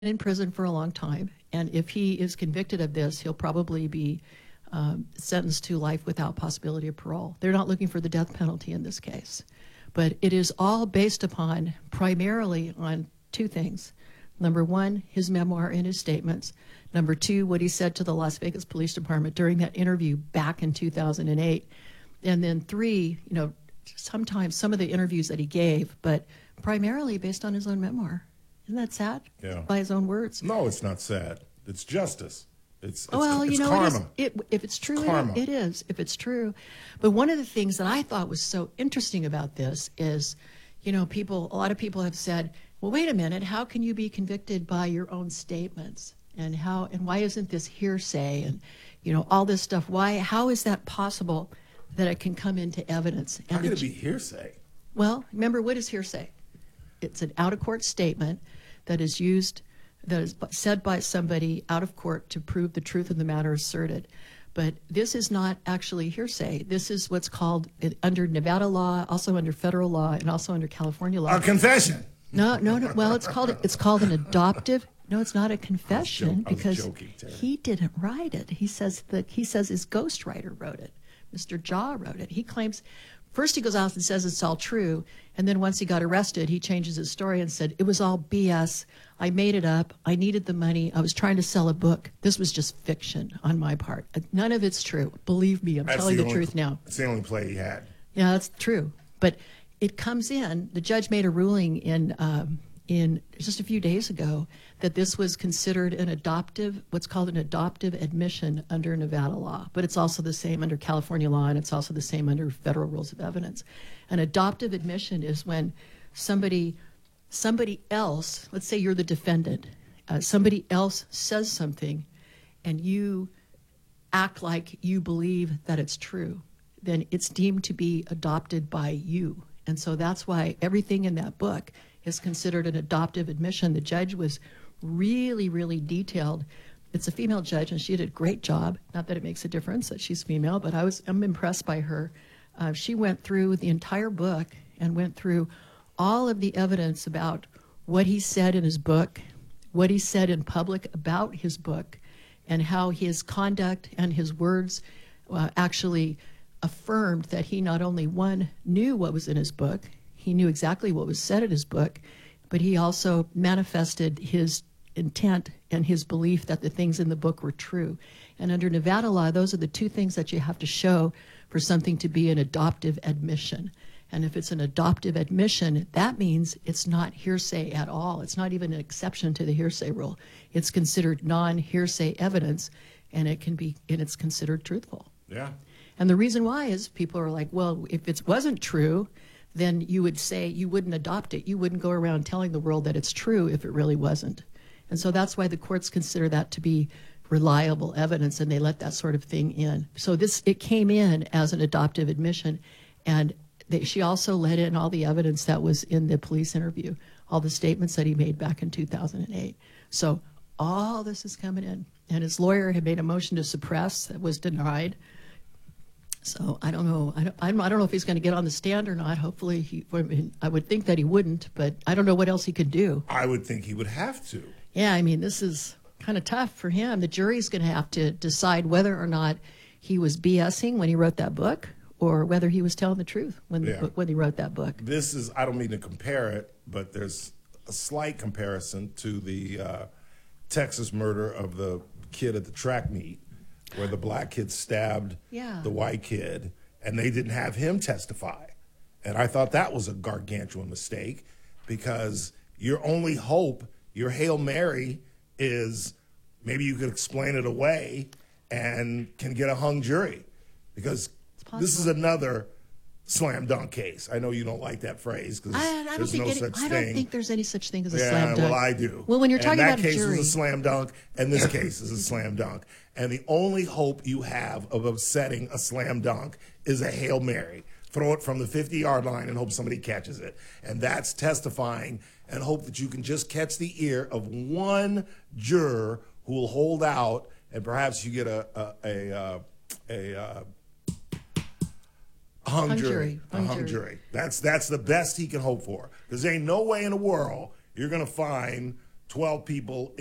in prison for a long time, and if he is convicted of this, he'll probably be sentenced to life without possibility of parole. They're not looking for the death penalty in this case. But it is all based upon, primarily on two things. Number one, his memoir and his statements. Number two, what he said to the Las Vegas Police Department during that interview back in 2008. And then three, sometimes some of the interviews that he gave, but primarily based on his own memoir. Isn't that sad? Yeah. By his own words. No, it's not sad. It's justice. It's karma. If it's true, karma. It is. If it's true. But one of the things that I thought was so interesting about this is, a lot of people have said, well, wait a minute, how can you be convicted by your own statements? And why isn't this hearsay? And, all this stuff. How is that possible that it can come into evidence? How can it be hearsay? Well, remember, what is hearsay? It's an out-of-court statement that is said by somebody out of court to prove the truth of the matter asserted. But this is not actually hearsay. This is what's called, under Nevada law, also under federal law, and also under California law. A confession. No. Well, it's called an adoptive. No, it's not a confession because he didn't write it. He says his ghostwriter wrote it. Mr. Jaw wrote it. He claims. First, he goes out and says it's all true, and then once he got arrested, he changes his story and said, it was all BS. I made it up. I needed the money. I was trying to sell a book. This was just fiction on my part. None of it's true. Believe me, I'm telling the truth now. It's the only play he had. Yeah, that's true. But it comes in, the judge made a ruling in just a few days ago that this was considered what's called an adoptive admission under Nevada law. But it's also the same under California law, and it's also the same under federal rules of evidence. An adoptive admission is when somebody else, let's say you're the defendant, somebody else says something and you act like you believe that it's true, then it's deemed to be adopted by you. And so that's why everything in that book is considered an adoptive admission. The judge was really, really detailed. It's a female judge, and she did a great job. Not that it makes a difference that she's female, but I'm impressed by her. She went through the entire book and went through all of the evidence about what he said in his book, what he said in public about his book, and how his conduct and his words actually affirmed that he not only, one, knew what was in his book, he knew exactly what was said in his book, but he also manifested his intent and his belief that the things in the book were true. And under Nevada law, those are the two things that you have to show for something to be an adoptive admission. And if it's an adoptive admission, that means it's not hearsay at all. It's not even an exception to the hearsay rule. It's considered non-hearsay evidence, and it's considered truthful. Yeah. And the reason why is people are like, well, if it wasn't true, then you would say you wouldn't adopt it. You wouldn't go around telling the world that it's true if it really wasn't. And so that's why the courts consider that to be reliable evidence, and they let that sort of thing in. So it came in as an adoptive admission, and she also let in all the evidence that was in the police interview, all the statements that he made back in 2008. So all this is coming in. And his lawyer had made a motion to suppress that was denied. So I don't know. I don't know if he's going to get on the stand or not. Hopefully, I would think that he wouldn't, but I don't know what else he could do. I would think he would have to. Yeah, I mean, this is kind of tough for him. The jury's going to have to decide whether or not he was BSing when he wrote that book, or whether he was telling the truth when he wrote that book. This is, I don't mean to compare it, but there's a slight comparison to the Texas murder of the kid at the track meet, where the black kid stabbed the white kid, and they didn't have him testify. And I thought that was a gargantuan mistake, because your only hope, your Hail Mary, is maybe you could explain it away and can get a hung jury. Because this is another slam dunk case. I know you don't like that phrase, because there's no such thing. I don't think there's any such thing as a slam dunk. Well, I do. Well, when you're talking about a jury. And that case was a slam dunk, and this case is a slam dunk. And the only hope you have of upsetting a slam dunk is a Hail Mary. Throw it from the 50-yard line and hope somebody catches it. And that's testifying, and hope that you can just catch the ear of one juror who will hold out, and perhaps you get a hung jury. That's the best he can hope for, because there ain't no way in the world you're going to find 12 people